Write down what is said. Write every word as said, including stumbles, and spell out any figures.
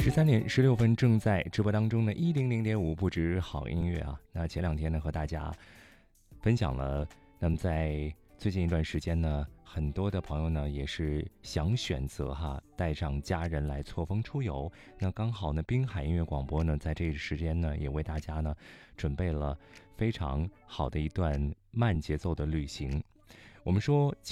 十三点十六分正在直播当中的一零零点五不止好音乐啊。那前两天呢和大家分享了，那么在最近一段时间呢，很多的朋友呢也是想选择哈带上家人来错峰出游。那刚好呢滨海音乐广播呢在这个时间呢也为大家呢准备了非常好的一段慢节奏的旅行。我们说